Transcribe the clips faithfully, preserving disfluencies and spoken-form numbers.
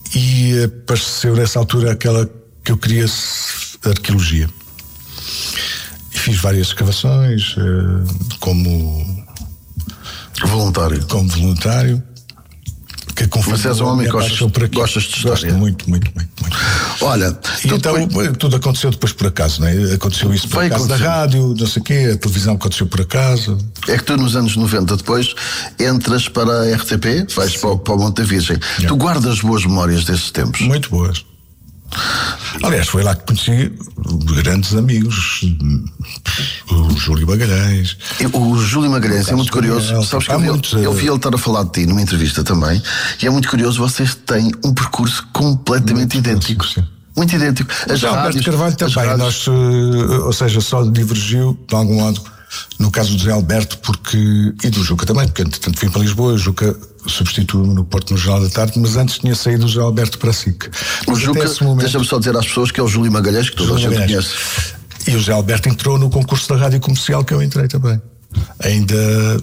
e apareceu nessa altura aquela que eu queria, arqueologia. E fiz várias escavações como voluntário. Como voluntário. Que Mas és um homem que gostas, gostas de história. Gosto muito, muito, muito, muito. Olha, e então depois... tudo aconteceu depois por acaso, não é? Aconteceu isso por Foi acaso acontecer. Da rádio, não sei o quê, a televisão aconteceu por acaso. É que tu nos anos noventa depois entras para a R T P, vais para, para o Monte da Virgem. É. Tu guardas boas memórias desses tempos? Muito boas. Aliás, foi lá que conheci grandes amigos, o Júlio Magalhães. O Júlio Magalhães é muito curioso. Daniel, Sabes que eu, muito... eu vi ele estar a falar de ti numa entrevista também, e é muito curioso, vocês têm um percurso completamente muito idêntico. Sim. Muito idêntico. As rádios, Alberto Carvalho também, nós, ou seja, só divergiu de algum modo no caso do José Alberto, porque, e do Juca também, porque entretanto vim para Lisboa, o Juca substituiu-me no Porto no Jornal da Tarde, mas antes tinha saído o José Alberto para a S I C. O Juca, momento... deixa-me só dizer às pessoas que é o Júlio Magalhães, que toda a gente conhece. E o José Alberto entrou no concurso da Rádio Comercial, que eu entrei também. Ainda,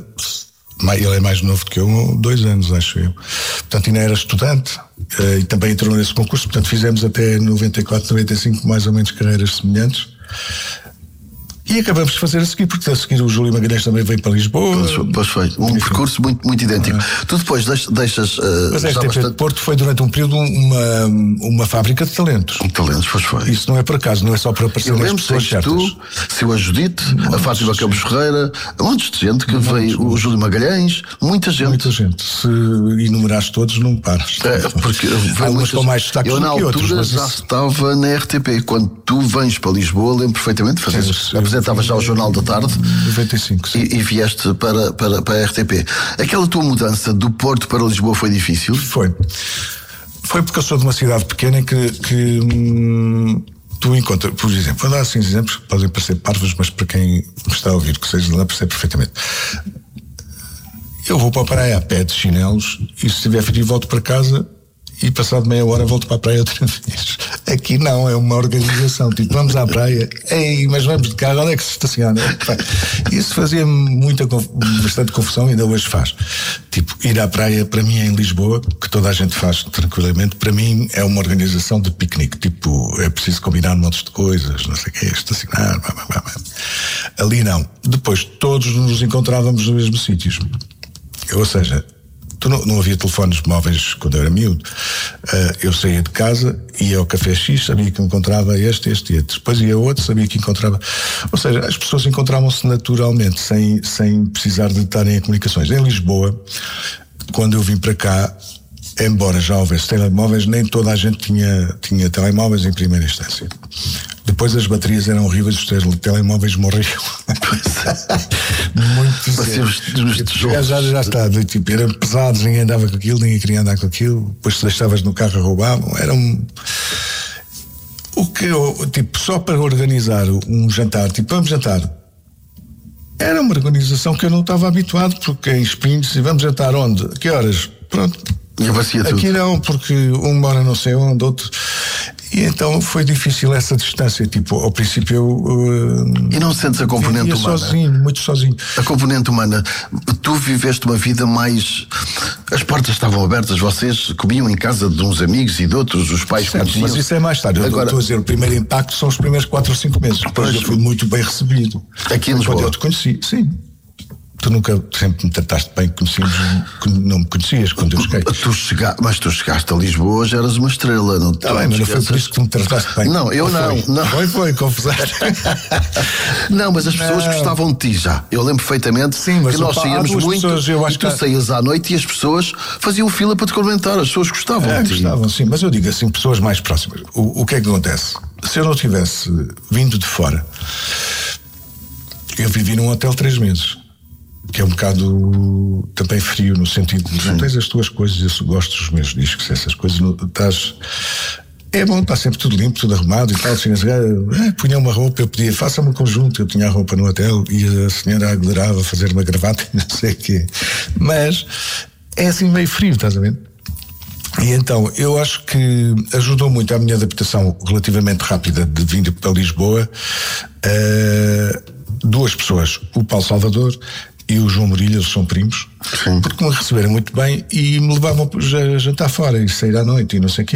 ele é mais novo do que eu, dois anos, acho eu. Portanto, ainda era estudante, e também entrou nesse concurso, portanto fizemos até noventa e quatro, noventa e cinco mais ou menos carreiras semelhantes. E acabamos de fazer a seguir, porque a seguir o Júlio Magalhães também veio para Lisboa. Pois, pois foi, um enfim. percurso muito, muito idêntico. Ah. Tu depois deixas. Uh, Mas a R T P bastante... de Porto foi durante um período uma, uma fábrica de talentos. Talentos, pois foi. Isso não é por acaso, não é só para aparecer nas pessoas certas. Tu, Silva Judite, a Fátima Campos Ferreira, montes de gente que montes, veio, o Júlio Magalhães, muita gente. Muita gente. Se enumerares todos, não paras. É, porque há umas com mais destaque eu, do na que altura, outros, já isso... estava na R T P. Quando tu vens para Lisboa, lembro perfeitamente, fazes, apresentavas já o Jornal da Tarde noventa e cinco, sim. E, e vieste para, para, para a R T P. Aquela tua mudança do Porto para Lisboa foi difícil? Foi. Foi porque eu sou de uma cidade pequena que, que hum, tu encontras, por exemplo, vou dar assim exemplos que podem parecer parvos, mas para quem me está a ouvir, que seja de lá, percebe perfeitamente. Eu vou para a praia a pé de chinelos e se estiver frio volto para casa e passado meia hora volto para a praia outra vez. Aqui não, é uma organização, tipo, vamos à praia, ei, mas vamos de carro, onde é que se estaciona? Isso fazia-me muita, bastante confusão, ainda hoje faz. Tipo, ir à praia, para mim em Lisboa, que toda a gente faz tranquilamente, para mim é uma organização de piquenique, tipo, é preciso combinar um monte de coisas, não sei o que, estacionar, blá, blá, blá. Ali não. Depois, todos nos encontrávamos nos mesmos sítios. Ou seja, Tu não, não havia telefones móveis quando eu era miúdo. Uh, eu saía de casa, ia ao Café X, sabia que encontrava este, este e este. Depois ia a outro, sabia que encontrava. Ou seja, as pessoas encontravam-se naturalmente, sem, sem precisar de estarem em comunicações. Em Lisboa, quando eu vim para cá, embora já houvesse telemóveis, nem toda a gente tinha, tinha telemóveis em primeira instância. Depois as baterias eram horríveis, os telemóveis morriam. Muito já, já, já está, tipo, eram pesados, ninguém andava com aquilo, ninguém queria andar com aquilo. Depois se deixavas no carro roubavam. Era um... O que eu, tipo, só para organizar um jantar, tipo, vamos jantar. Era uma organização que eu não estava habituado, porque em Espinhos, e vamos jantar onde? A que horas? Pronto. Aqui não, porque um mora não sei onde, outro. E então foi difícil essa distância. Tipo, ao princípio eu. Uh, e não sentes a componente humana? Sozinho, muito sozinho. A componente humana. Tu viveste uma vida mais. As portas estavam abertas, vocês comiam em casa de uns amigos e de outros, os pais conheciam. Mas isso é mais tarde. Agora, eu estou a dizer, o primeiro impacto são os primeiros quatro ou cinco meses. Depois eu fui muito bem recebido. Aqui em Lisboa? Quando eu te conheci, sim. Tu nunca sempre me trataste bem, conhecíamos, não me conhecias quando eu cheguei. Tu chega, mas tu chegaste a Lisboa, já eras uma estrela, não? Tá bem, mas não foi por isso que tu me trataste bem. Não, eu não. Foi, não. foi, foi confesaste. Não, mas as pessoas não. gostavam de ti já. Eu lembro perfeitamente Sim, mas que nós saíamos muito pessoas, eu acho e tu que... saías à noite e as pessoas faziam fila para te comentar. As pessoas gostavam é, de ti. Gostavam, sim, mas eu digo assim, pessoas mais próximas. O, o que é que acontece? Se eu não tivesse vindo de fora, eu vivi num hotel três meses. Que é um bocado também frio, no sentido de não tens as tuas coisas, eu gosto dos meus discos, essas coisas, não, estás, é bom, está sempre tudo limpo, tudo arrumado e tal, assim, é, punha uma roupa, eu pedia, faça-me um conjunto, eu tinha a roupa no hotel e a senhora adorava fazer uma gravata e não sei o quê, mas é assim meio frio, estás a ver? E então, eu acho que ajudou muito a minha adaptação relativamente rápida de vir para Lisboa, uh, duas pessoas, o Paulo Salvador e o João Murilha, eles são primos. Sim. Porque me receberam muito bem e me levavam a jantar fora e sair à noite e não sei o quê.